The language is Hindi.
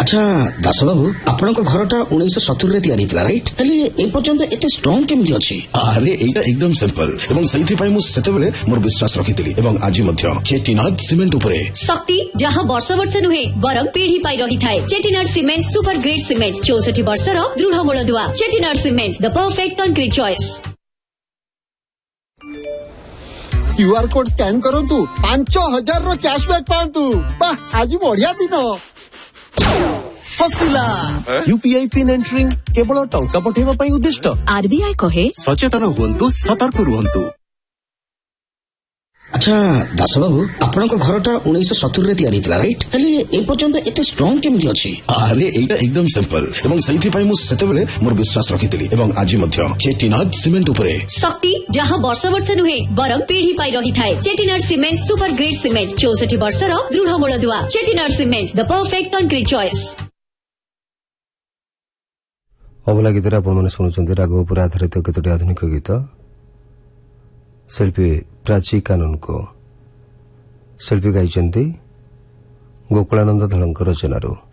अच्छा दास बाबू आपण घरटा 1970 तैयारी राइट हेले ए पर्यंत एते स्ट्रांग केमती अछि? अरे एटा एकदम सिंपल एवं सही पाई मु सेतेबेले मोर विश्वास रखितिली एवं आज मध्य चेटीनाथ सीमेंट उपरे शक्ति जहां वर्ष वर्ष नुहे बरं पीढ़ी पाई रही थाए। चेटीनाथ सीमेंट सुपर ग्रेट सीमेंट 64 वर्षर दृढ़ मूलदुआ। चेटीनाथ cement the perfect concrete choice. QR code scan करंतु 5000 रो कैशबैक पांतु। वाह आज बढ़िया दिन फसिला यूपीआई पिन एंटरिंग केवल टंका पठेबा पई उद्दिष्ट। आरबीआई कहे सचेतन हुंतु सतर्क रुहंतु। अच्छा दास बाबू आपण घरटा 1970 तैयारी राइट हेले ए पर्यंत एते स्ट्रांग केमती अछि? अरे एटा एकदम सिंपल एवं सही पाई मु सेतेबेले मोर विश्वास रखितिली एवं आज मध्य चेटीनाथ सीमेंट उपरे शक्ति जहां वर्ष वर्ष नुहे बरं पीढ़ी पाई रही थाए। चेटीनाथ सीमेंट सुपर ग्रेट सीमेंट 64 वर्षर दृढ़ मूलदुआ। चेटीनाथ cement the perfect concrete choice. अबला गीत आपण शुणुंट राग उपर आधारित केतोटी आधुनिक गीत शिल्पी प्राची कानून को शिल्पी गाई गोकुलानंद धड़क रचनारू।